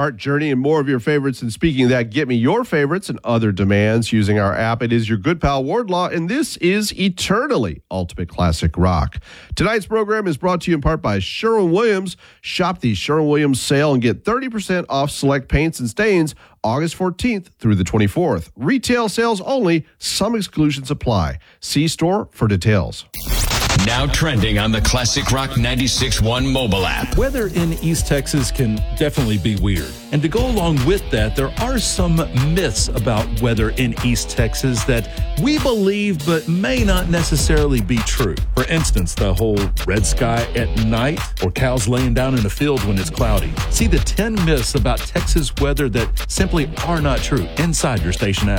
art, journey, and more of your favorites. And speaking of that, get me your favorites and other demands using our app. It is your good pal Wardlaw, and this is Eternally Ultimate Classic Rock. Tonight's program is brought to you in part by Sherwin-Williams. Shop the Sherwin-Williams sale and get 30% off select paints and stains August 14th through the 24th. Retail sales only. Some exclusions apply. See store for details. Now trending on the Classic Rock 96.1 mobile app. Weather in East Texas can definitely be weird. And to go along with that, there are some myths about weather in East Texas that we believe but may not necessarily be true. For instance, the whole red sky at night or cows laying down in a field when it's cloudy. See the 10 myths about Texas weather that simply are not true inside your station app.